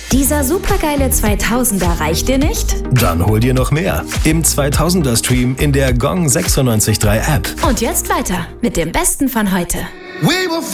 Dieser supergeile 2000er reicht dir nicht? Dann hol dir noch mehr im 2000er Stream in der Gong 96.3 App. Und jetzt weiter mit dem Besten von heute.